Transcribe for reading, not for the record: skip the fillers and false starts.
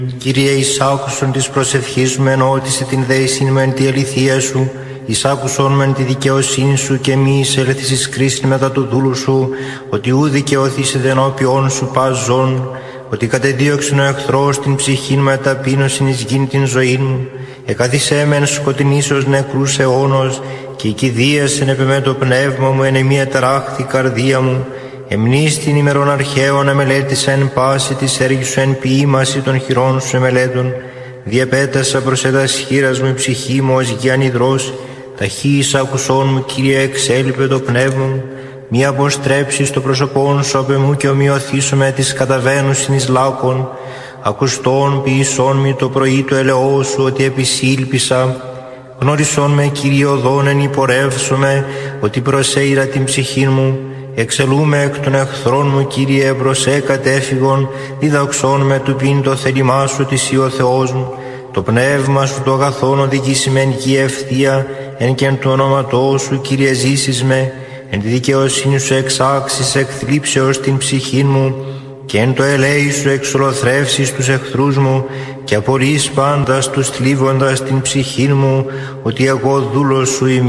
Κύριε, εισάκουσον της προσευχής μου, ενώτισε την δέησιν μου εν τη αληθεία σου, εισάκουσον με εν τη δικαιοσύνη σου και μη εισέλθεις εις κρίσιν μετά του δούλου σου, ότι ου δικαιωθήσετε ενώπιον σου πας ζών, ότι κατεδίωξεν ο εχθρός την ψυχήν με ταπείνωσιν εις γην την ζωήν μου, εκαθισέ με εν σκοτεινήσεως νεκρούς αιώνος, και οικηδίασεν επ' εμέ το πνεύμα μου, εν εμεί αταράχθη η καρδία μου. Εμνείς την ημερών αρχαίων εμελέτησα εν πάση της έργης σου εν ποίημαση των χειρών σου εμελέτων. Διαπέτασα προς έτας χείρας μου η ψυχή μου ως γιάν υδρός. Ταχύης άκουσόν μου, Κύριε, εξέλιπε το πνεύμα μου. Μη αποστρέψεις το πρόσωπόν σου απ' εμού και ομοιωθήσω με τις καταβαίνουσιν εις λάκων. Ακουστόν ποιησόν μη το πρωί το ελαιό σου ότι επισύλπισα. Γνώρισόν με, Κύριε, οδόν εν υπορεύσομαι, ότι προσέειρα την ψυχή μου. Εξελούμε εκ των εχθρών μου, Κύριε, προσέ κατέφυγον, διδαξών με του πίν το θέλημά σου ότι εσύ ο Θεός μου. Το πνεύμα σου το αγαθόν οδηγήσει με εν γη ευθεία, εν και εν του ονόματός σου, Κύριε, ζήσεις με, εν τη δικαιοσύνη σου εξάξεις εκ θλίψεως την ψυχή μου, και εν το ελέη σου εξολοθρεύσεις τους εχθρούς μου, και απορείς πάντας τους θλίβοντας την ψυχή μου, ότι εγώ δούλος σου είμαι.